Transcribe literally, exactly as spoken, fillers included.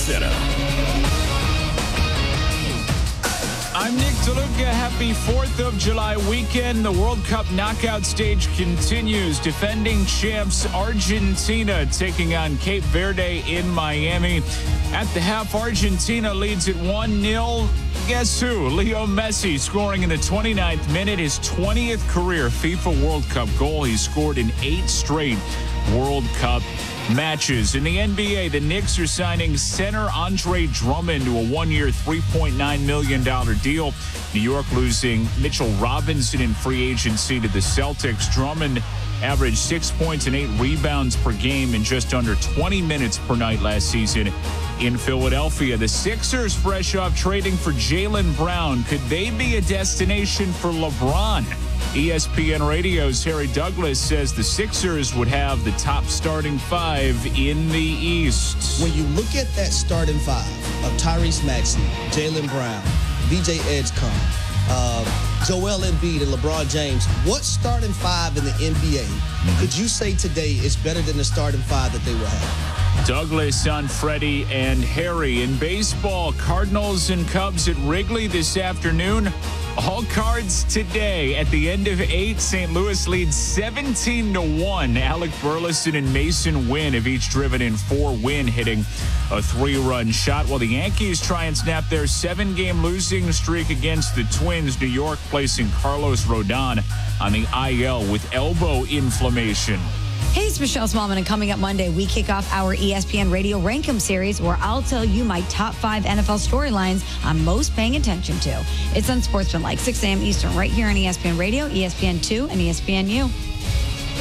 Center. I'm Nick DeLuca. Happy fourth of July weekend. The World Cup knockout stage continues. Defending champs Argentina taking on Cape Verde in Miami. At the half, Argentina leads at one nil. Guess who? Leo Messi scoring in the twenty-ninth minute, his twentieth career FIFA World Cup goal. He scored in eight straight World Cup matches. In the N B A, the Knicks are signing center Andre Drummond to a one-year, three point nine million dollars deal. New York losing Mitchell Robinson in free agency to the Celtics. Drummond averaged six points and eight rebounds per game in just under twenty minutes per night last season in Philadelphia. The Sixers fresh off trading for Jaylen Brown. Could they be a destination for LeBron? E S P N Radio's Harry Douglas says the Sixers would have the top starting five in the East. When you look at that starting five of Tyrese Maxey, Jaylen Brown, V J Edgecombe, uh, Joel Embiid, and LeBron James, what starting five in the N B A mm-hmm. could you say today is better than the starting five that they will have? Douglas on Freddie and Harry. In baseball, Cardinals and Cubs at Wrigley this afternoon. All cards today. At the end of eight, Saint Louis leads seventeen to one. Alec Burleson and Mason Wynn have each driven in four. Wynn hitting a three-run shot, while the Yankees try and snap their seven-game losing streak against the Twins. New York placing Carlos Rodon on the I L with elbow inflammation. Hey, it's Michelle Smallman, and coming up Monday, we kick off our E S P N Radio Rank 'em series, where I'll tell you my top five N F L storylines I'm most paying attention to. It's on Sportsman like six a.m. Eastern, right here on E S P N Radio, E S P N two, and E S P N U.